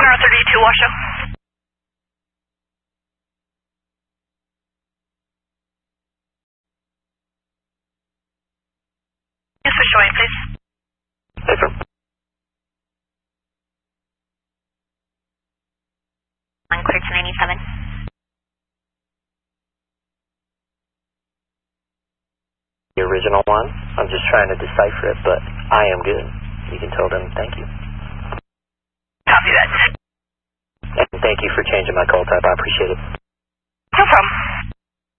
32 Washoe. Yes, for showing, please. Paper. Clear to 97. The original one. I'm just trying to decipher it, but I am good. You can tell them thank you. Copy that. And thank you for changing my call type. I appreciate it. No problem.